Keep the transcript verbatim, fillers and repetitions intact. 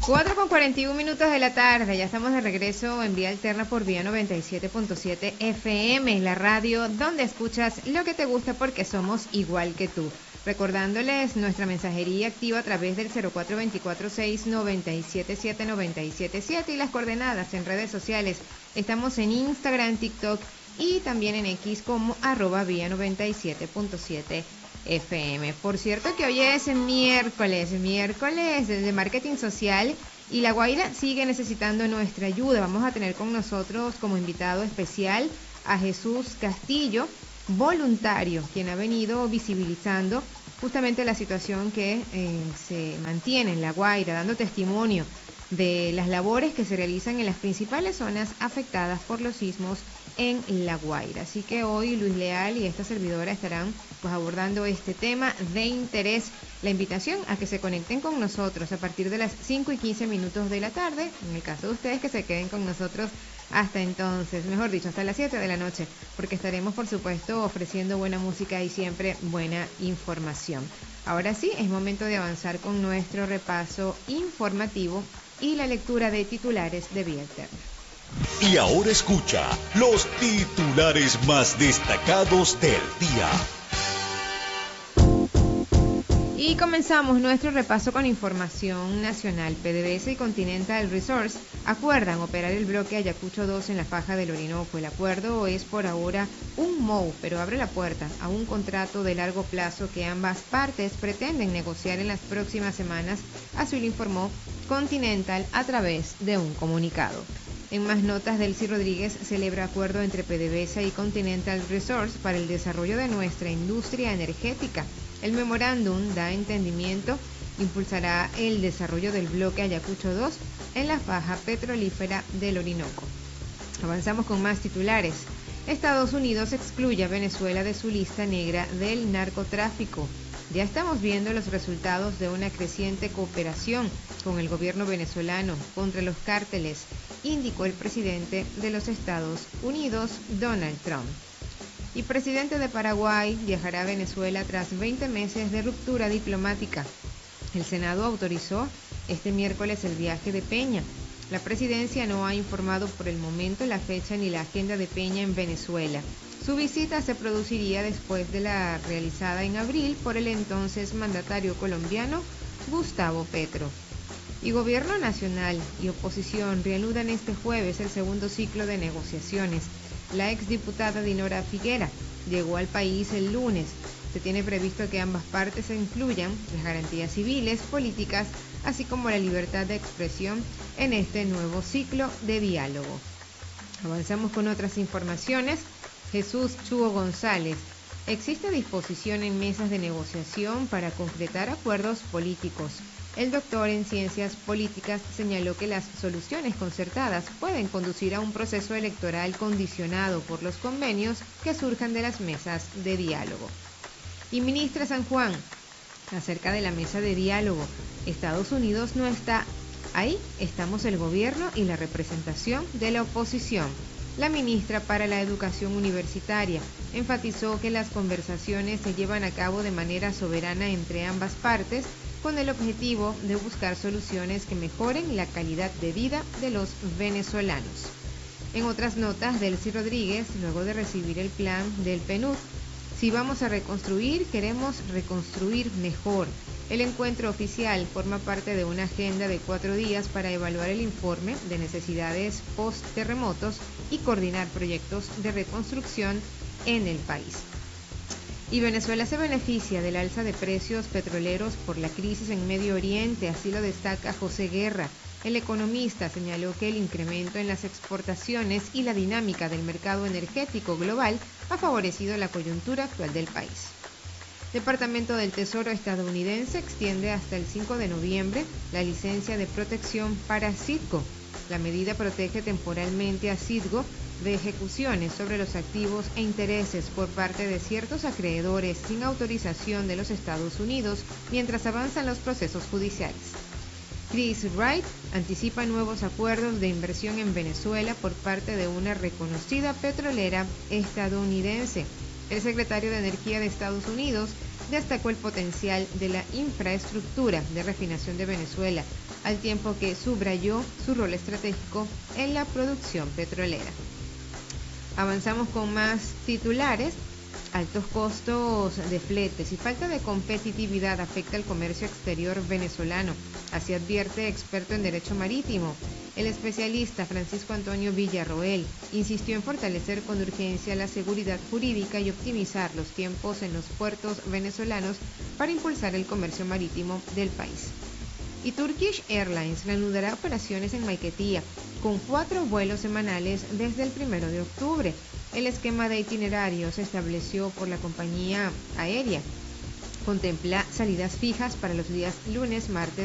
cuatro con cuarenta y uno minutos de la tarde, ya estamos de regreso en Vía Alterna por Vía noventa y siete punto siete F M, la radio donde escuchas lo que te gusta porque somos igual que tú. Recordándoles nuestra mensajería activa a través del cero cuatro dos cuatro seis nueve siete siete nueve siete siete y las coordenadas en redes sociales. Estamos en Instagram, TikTok y también en X como arroba Vía noventa y siete punto siete F M. Por cierto que hoy es miércoles, miércoles de marketing social y La Guaira sigue necesitando nuestra ayuda. Vamos a tener con nosotros como invitado especial a Jesús Castillo, voluntario, quien ha venido visibilizando justamente la situación que eh, se mantiene en La Guaira, dando testimonio de las labores que se realizan en las principales zonas afectadas por los sismos en La Guaira. Así que hoy Luis Leal y esta servidora estarán pues abordando este tema de interés. La invitación a que se conecten con nosotros a partir de las cinco y quince minutos de la tarde, en el caso de ustedes que se queden con nosotros hasta entonces, mejor dicho, hasta las siete de la noche, porque estaremos por supuesto ofreciendo buena música y siempre buena información. Ahora sí, es momento de avanzar con nuestro repaso informativo y la lectura de titulares de Vía Alterna. Y ahora escucha los titulares más destacados del día. Y comenzamos nuestro repaso con información nacional. PDVSA y Continental Resource acuerdan operar el bloque Ayacucho dos en la faja del Orinoco. El acuerdo es por ahora un M O U, pero abre la puerta a un contrato de largo plazo que ambas partes pretenden negociar en las próximas semanas, así lo informó Continental a través de un comunicado. En más notas, Delcy Rodríguez celebra acuerdo entre PDVSA y Continental Resource para el desarrollo de nuestra industria energética. El memorándum da entendimiento, impulsará el desarrollo del bloque Ayacucho dos en la faja petrolífera del Orinoco. Avanzamos con más titulares. Estados Unidos excluye a Venezuela de su lista negra del narcotráfico. Ya estamos viendo los resultados de una creciente cooperación con el gobierno venezolano contra los cárteles, indicó el presidente de los Estados Unidos, Donald Trump. Y presidente de Paraguay viajará a Venezuela tras veinte meses de ruptura diplomática. El Senado autorizó este miércoles el viaje de Peña. La presidencia no ha informado por el momento la fecha ni la agenda de Peña en Venezuela. Su visita se produciría después de la realizada en abril por el entonces mandatario colombiano Gustavo Petro. Y Gobierno Nacional y oposición reanudan este jueves el segundo ciclo de negociaciones. La exdiputada Dinora Figuera llegó al país el lunes. Se tiene previsto que ambas partes incluyan las garantías civiles, políticas, así como la libertad de expresión en este nuevo ciclo de diálogo. Avanzamos con otras informaciones. Jesús Chuo González. Existe disposición en mesas de negociación para concretar acuerdos políticos. El doctor en ciencias políticas señaló que las soluciones concertadas pueden conducir a un proceso electoral condicionado por los convenios que surjan de las mesas de diálogo. Y ministra San Juan, acerca de la mesa de diálogo, Estados Unidos no está ahí, estamos el gobierno y la representación de la oposición. La ministra para la Educación Universitaria enfatizó que las conversaciones se llevan a cabo de manera soberana entre ambas partes, con el objetivo de buscar soluciones que mejoren la calidad de vida de los venezolanos. En otras notas, Delcy Rodríguez, luego de recibir el plan del P N U D, si vamos a reconstruir, queremos reconstruir mejor. El encuentro oficial forma parte de una agenda de cuatro días para evaluar el informe de necesidades post-terremotos y coordinar proyectos de reconstrucción en el país. Y Venezuela se beneficia del alza de precios petroleros por la crisis en Medio Oriente, así lo destaca José Guerra. El economista señaló que el incremento en las exportaciones y la dinámica del mercado energético global ha favorecido la coyuntura actual del país. Departamento del Tesoro estadounidense extiende hasta el cinco de noviembre la licencia de protección para Citgo. La medida protege temporalmente a Citgo de ejecuciones sobre los activos e intereses por parte de ciertos acreedores sin autorización de los Estados Unidos mientras avanzan los procesos judiciales. Chris Wright anticipa nuevos acuerdos de inversión en Venezuela por parte de una reconocida petrolera estadounidense. El secretario de Energía de Estados Unidos destacó el potencial de la infraestructura de refinación de Venezuela, al tiempo que subrayó su rol estratégico en la producción petrolera. Avanzamos con más titulares. Altos costos de fletes y falta de competitividad afecta al comercio exterior venezolano, así advierte experto en derecho marítimo. El especialista Francisco Antonio Villarroel insistió en fortalecer con urgencia la seguridad jurídica y optimizar los tiempos en los puertos venezolanos para impulsar el comercio marítimo del país. Y Turkish Airlines reanudará operaciones en Maiquetía con cuatro vuelos semanales desde el primero de octubre. El esquema de itinerario se estableció por la compañía aérea. Contempla salidas fijas para los días lunes, martes,